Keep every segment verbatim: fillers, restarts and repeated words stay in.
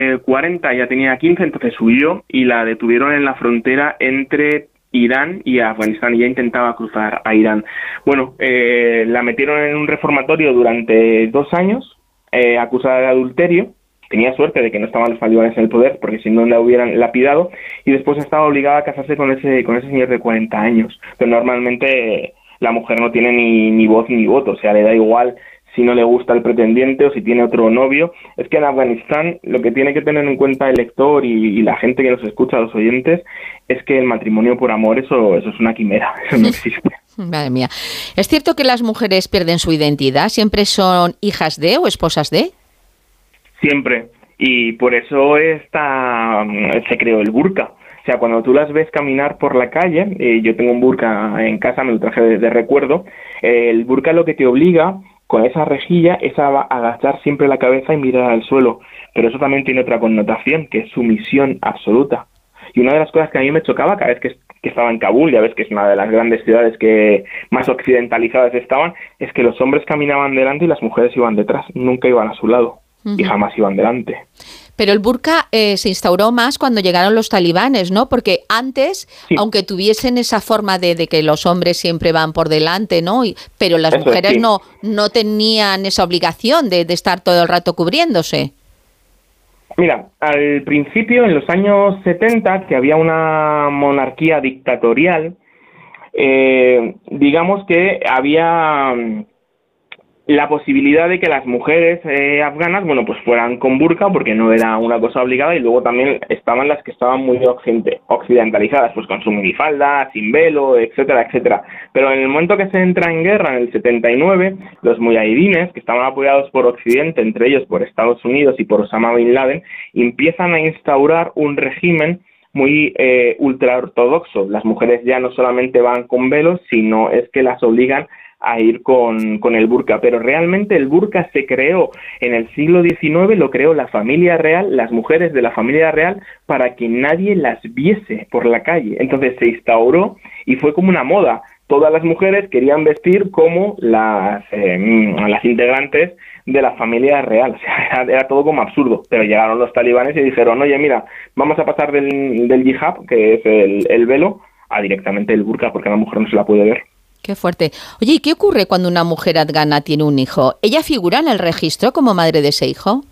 cuarenta, ya tenía quince, entonces huyó y la detuvieron en la frontera entre Irán y Afganistán, y ella intentaba cruzar a Irán. Bueno, eh, la metieron en un reformatorio durante dos años, eh, acusada de adulterio. Tenía suerte de que no estaban los talibanes en el poder, porque si no la hubieran lapidado, y después estaba obligada a casarse con ese con ese señor de cuarenta años. Pero normalmente eh, la mujer no tiene ni, ni voz ni voto, o sea, le da igual si no le gusta el pretendiente o si tiene otro novio. Es que en Afganistán lo que tiene que tener en cuenta el lector y, y la gente que nos escucha, los oyentes, es que el matrimonio por amor, eso, eso es una quimera, eso no existe. Madre mía. ¿Es cierto que las mujeres pierden su identidad? ¿Siempre son hijas de o esposas de? Siempre, y por eso esta, se creó el burka. O sea, cuando tú las ves caminar por la calle, eh, yo tengo un burka en casa, me lo traje de, de recuerdo, eh, el burka lo que te obliga con esa rejilla es a agachar siempre la cabeza y mirar al suelo, pero eso también tiene otra connotación, que es sumisión absoluta. Y una de las cosas que a mí me chocaba cada vez que, que estaba en Kabul, ya ves que es una de las grandes ciudades que más occidentalizadas estaban, es que los hombres caminaban delante y las mujeres iban detrás, nunca iban a su lado. Uh-huh. Y jamás iban delante. Pero el burka eh, se instauró más cuando llegaron los talibanes, ¿no? Porque antes, sí, aunque tuviesen esa forma de, de que los hombres siempre van por delante, ¿no? Y, pero las Eso mujeres es, sí. no, no tenían esa obligación de, de estar todo el rato cubriéndose. Mira, al principio, en los años setenta, que había una monarquía dictatorial, eh, digamos que había la posibilidad de que las mujeres eh, afganas, bueno, pues fueran con burka, porque no era una cosa obligada, y luego también estaban las que estaban muy occidentalizadas, pues con su minifalda, sin velo, etcétera, etcétera. Pero en el momento que se entra en guerra, en el setenta y nueve, los mujahidines, que estaban apoyados por Occidente, entre ellos por Estados Unidos y por Osama Bin Laden, empiezan a instaurar un régimen muy eh, ultraortodoxo. Las mujeres ya no solamente van con velos, sino es que las obligan a ir con, con el burka, pero realmente el burka se creó en el siglo diecinueve, lo creó la familia real, las mujeres de la familia real, para que nadie las viese por la calle. Entonces se instauró y fue como una moda. Todas las mujeres querían vestir como las, eh, las integrantes de la familia real, o sea, era, era todo como absurdo, pero llegaron los talibanes y dijeron, oye, mira, vamos a pasar del, del hijab, que es el, el velo, a directamente el burka, porque a la mujer no se la puede ver. Qué fuerte. Oye, ¿y qué ocurre cuando una mujer afgana tiene un hijo? ¿Ella figura en el registro como madre de ese hijo?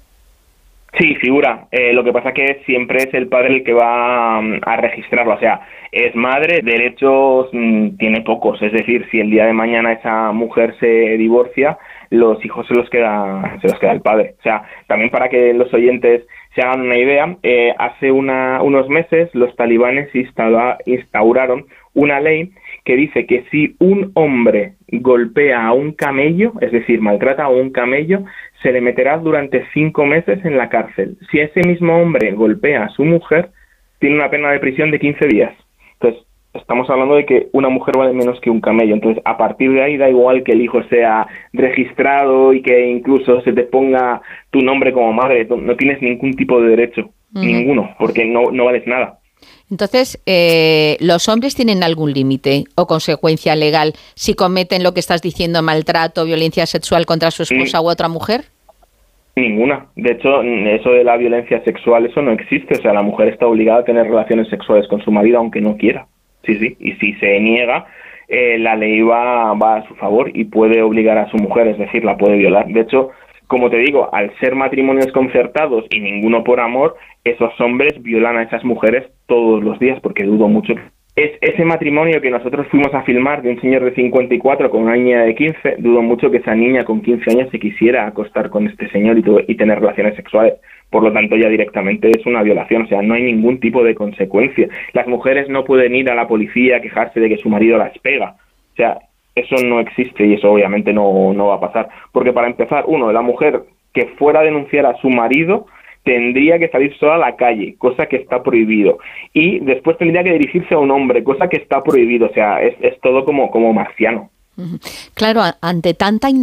Sí, figura. Eh, lo que pasa que siempre es el padre el que va um, a registrarlo. O sea, es madre, derechos mmm, tiene pocos. Es decir, si el día de mañana esa mujer se divorcia, los hijos se los queda, se los queda el padre. O sea, también para que los oyentes se hagan una idea, eh, hace una, unos meses los talibanes instaura, instauraron una ley que dice que si un hombre golpea a un camello, es decir, maltrata a un camello, se le meterá durante cinco meses en la cárcel. Si ese mismo hombre golpea a su mujer, tiene una pena de prisión de quince días. Entonces, estamos hablando de que una mujer vale menos que un camello. Entonces, a partir de ahí da igual que el hijo sea registrado y que incluso se te ponga tu nombre como madre. No tienes ningún tipo de derecho, uh-huh. ninguno, porque no, no vales nada. Entonces, eh, ¿los hombres tienen algún límite o consecuencia legal si cometen lo que estás diciendo, maltrato, violencia sexual contra su esposa sí. u otra mujer? Ninguna. De hecho, eso de la violencia sexual, eso no existe. O sea, la mujer está obligada a tener relaciones sexuales con su marido aunque no quiera. Sí, sí. Y si se niega, eh, la ley va, va a su favor y puede obligar a su mujer, es decir, la puede violar. De hecho, como te digo, al ser matrimonios concertados y ninguno por amor, esos hombres violan a esas mujeres todos los días, porque dudo mucho. Es ese matrimonio que nosotros fuimos a filmar de un señor de cincuenta y cuatro con una niña de quince, dudo mucho que esa niña con quince años se quisiera acostar con este señor y, tu, y tener relaciones sexuales. Por lo tanto, ya directamente es una violación, o sea, no hay ningún tipo de consecuencia. Las mujeres no pueden ir a la policía a quejarse de que su marido las pega. O sea, eso no existe y eso obviamente no, no va a pasar. Porque para empezar, uno, la mujer que fuera a denunciar a su marido tendría que salir sola a la calle, cosa que está prohibido. Y después tendría que dirigirse a un hombre, cosa que está prohibido. O sea, es, es todo como, como marciano. Claro, ante tanta